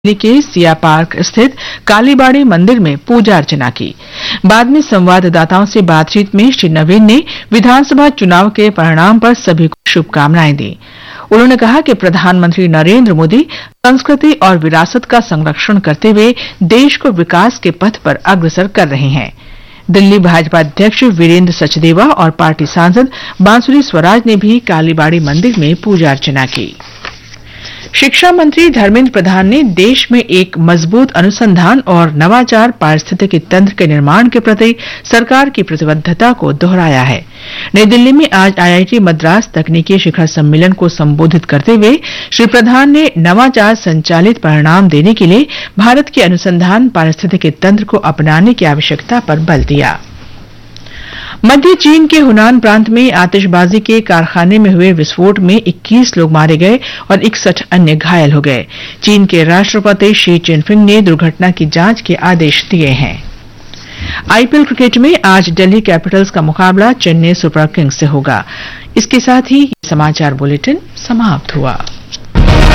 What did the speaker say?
दिल्ली के सिया पार्क स्थित कालीबाड़ी मंदिर में पूजा अर्चना की। बाद में संवाददाताओं से बातचीत में श्री नवीन ने विधानसभा चुनाव के परिणाम पर सभी को शुभकामनाएं दी। उन्होंने कहा कि प्रधानमंत्री नरेंद्र मोदी संस्कृति और विरासत का संरक्षण करते हुए देश को विकास के पथ पर अग्रसर कर रहे हैं। दिल्ली भाजपा अध्यक्ष वीरेंद्र सचदेवा और पार्टी सांसद बांसुरी स्वराज ने भी कालीबाड़ी मंदिर में पूजा अर्चना की। शिक्षा मंत्री धर्मेंद्र प्रधान ने देश में एक मजबूत अनुसंधान और नवाचार पारिस्थितिकी तंत्र के निर्माण के प्रति सरकार की प्रतिबद्धता को दोहराया है। नई दिल्ली में आज आईआईटी मद्रास तकनीकी शिखर सम्मेलन को संबोधित करते हुए श्री प्रधान ने नवाचार संचालित परिणाम देने के लिए भारत के अनुसंधान पारिस्थितिकी तंत्र को अपनाने की आवश्यकता पर बल दिया। मध्य चीन के हुनान प्रांत में आतिशबाजी के कारखाने में हुए विस्फोट में 21 लोग मारे गए और 61 अन्य घायल हो गए। चीन के राष्ट्रपति शी चिनफिंग ने दुर्घटना की जांच के आदेश दिए हैं। आईपीएल क्रिकेट में आज दिल्ली कैपिटल्स का मुकाबला चेन्नई सुपर किंग्स से होगा। इसके साथ ही ये समाचार बुलेटिन समाप्त हुआ।